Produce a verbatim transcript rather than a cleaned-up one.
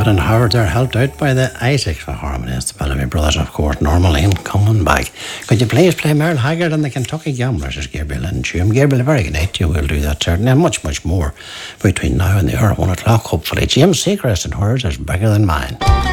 David and Howard are helped out by the Isaacs for Harmony. It's the Bellamy Brothers, of course, normally coming back. Could you please play Merle Haggard and the Kentucky Gamblers as Gabriel and Jim? Gabriel, a very good night to you. We'll do that certainly, and much, much more between now and the hour of one o'clock, hopefully. James Seacrest and hers is bigger than mine.